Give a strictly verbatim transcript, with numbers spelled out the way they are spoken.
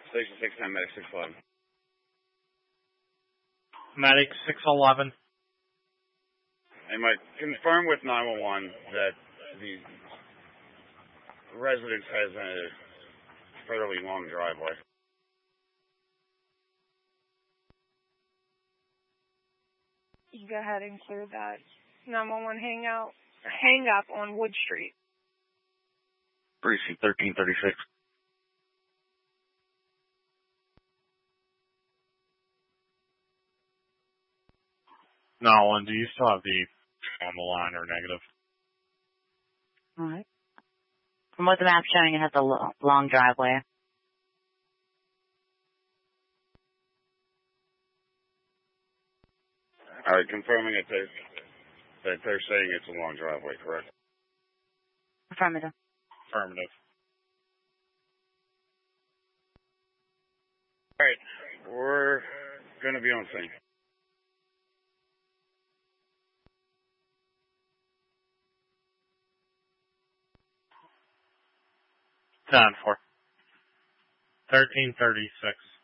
Station six ten, medic six eleven. Medic six eleven. I might confirm with nine one one that the residence has a fairly long driveway. You go ahead and clear that nine one one hangout, hang up on Wood Street. Precinct thirteen thirty-six. Nolan, do you still have the on the line or negative? All right. From what the map's showing, it has a lo- long driveway. All right, confirming it that, that they're saying it's a long driveway, correct? Affirmative. Affirmative. All right, we're going to be on scene. ten four. thirteen thirty-six.